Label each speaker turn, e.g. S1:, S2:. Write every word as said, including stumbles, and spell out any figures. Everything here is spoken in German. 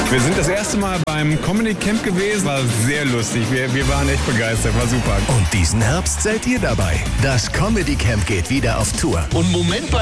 S1: Wir sind das erste Mal beim Comedy Camp gewesen. War sehr lustig. Wir, wir waren echt begeistert. War super.
S2: Und diesen Herbst seid ihr dabei. Das Comedy Camp geht wieder auf Tour.
S3: Und Moment, bei